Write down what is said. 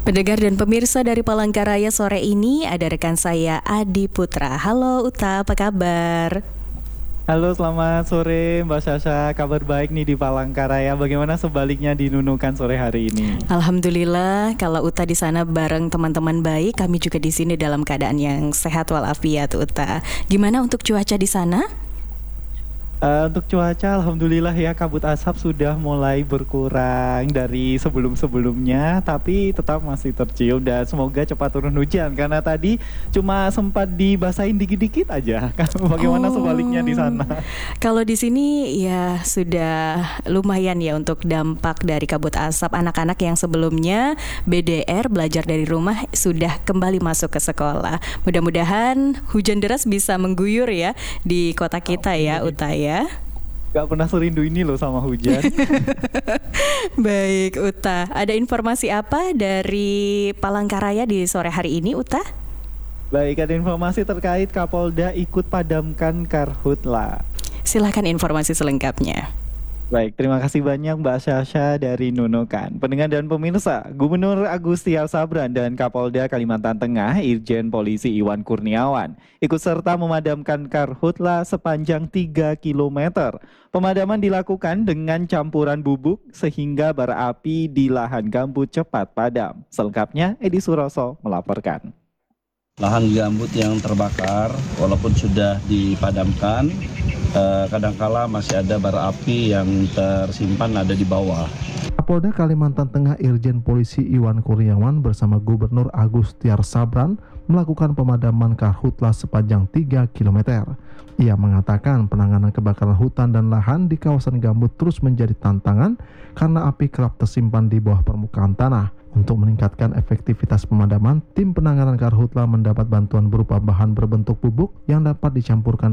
Pendengar dan pemirsa dari Palangkaraya sore ini ada rekan saya Adi Putra. Halo Uta, apa kabar? Halo, selamat sore Mbak Sasha. Kabar baik nih di Palangkaraya. Bagaimana sebaliknya di Nunukan sore hari ini? Alhamdulillah, kalau Uta di sana bareng teman-teman baik, kami juga di sini dalam keadaan yang sehat walafiat Uta. Gimana untuk cuaca di sana? Untuk cuaca, alhamdulillah ya, kabut asap sudah mulai berkurang dari sebelum-sebelumnya, tapi tetap masih tercium dan semoga cepat turun hujan karena tadi cuma sempat dibasahin dikit-dikit aja. Bagaimana sebaliknya di sana? Kalau di sini ya sudah lumayan ya untuk dampak dari kabut asap. Anak-anak yang sebelumnya BDR belajar dari rumah sudah kembali masuk ke sekolah. Mudah-mudahan hujan deras bisa mengguyur ya di kota kita ya, Uta ya. Gak pernah serindu ini loh sama hujan. Baik, Uta. Ada informasi apa dari Palangkaraya di sore hari ini, Uta? Baik, ada informasi terkait Kapolda ikut padamkan karhutla. Silahkan informasi selengkapnya. Baik, terima kasih banyak Mbak Sasha dari Nunukan. Pendengar dan pemirsa, Gubernur Agus Tiar Sabran dan Kapolda Kalimantan Tengah, Irjen Polisi Iwan Kurniawan, ikut serta memadamkan karhutla sepanjang 3 km. Pemadaman dilakukan dengan campuran bubuk sehingga bara api di lahan gambut cepat padam. Selengkapnya, Edi Suroso melaporkan. Lahan gambut yang terbakar, walaupun sudah dipadamkan, kadangkala masih ada bara api yang tersimpan ada di bawah. Kapolda Kalimantan Tengah Irjen Polisi Iwan Kurniawan bersama Gubernur Agus Tiar Sabran melakukan pemadaman karhutla sepanjang 3 km. Ia mengatakan penanganan kebakaran hutan dan lahan di kawasan gambut terus menjadi tantangan karena api kerap tersimpan di bawah permukaan tanah. Untuk meningkatkan efektivitas pemadaman, tim penanganan karhutla mendapat bantuan berupa bahan berbentuk bubuk yang dapat dicampurkan